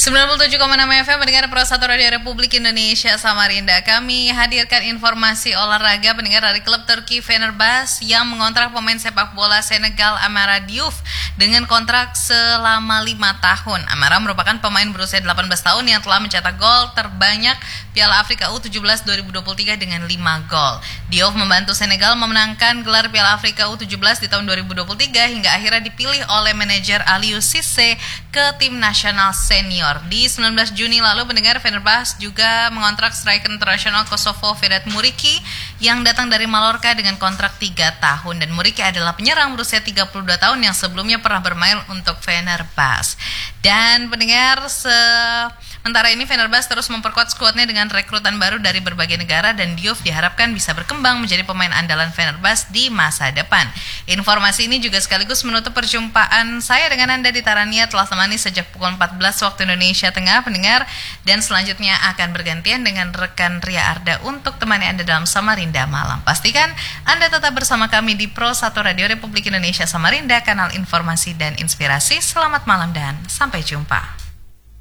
97,6 FM mendengar Pro 1 Radio Republik Indonesia Samarinda. Kami hadirkan informasi olahraga pendengar dari klub Turki Fenerbahce yang mengontrak pemain sepak bola Senegal Amara Diouf dengan kontrak selama 5 tahun. Amara merupakan pemain berusia 18 tahun yang telah mencetak gol terbanyak Piala Afrika U17 2023 dengan 5 gol. Diouf membantu Senegal memenangkan gelar Piala Afrika U17 di tahun 2023 hingga akhirnya dipilih oleh manajer Aliou Cissé ke tim nasional senior. Di 19 Juni lalu pendengar Fenerbahce juga mengontrak striker internasional Kosovo Vedat Muriqi yang datang dari Mallorca dengan kontrak 3 tahun. Dan Muriqi adalah penyerang berusia 32 tahun yang sebelumnya pernah bermain untuk Fenerbahce. Dan pendengar, sementara ini Fenerbahce terus memperkuat skuadnya dengan rekrutan baru dari berbagai negara dan Diouf diharapkan bisa berkembang menjadi pemain andalan Fenerbahce di masa depan. Informasi ini juga sekaligus menutup perjumpaan saya dengan Anda di Tarania telah temani sejak pukul 14 waktu Indonesia Tengah pendengar, dan selanjutnya akan bergantian dengan rekan Ria Arda untuk temani Anda dalam Samarinda Malam. Pastikan Anda tetap bersama kami di Pro 1 Radio Republik Indonesia Samarinda, kanal informasi dan inspirasi. Selamat malam dan sampai jumpa.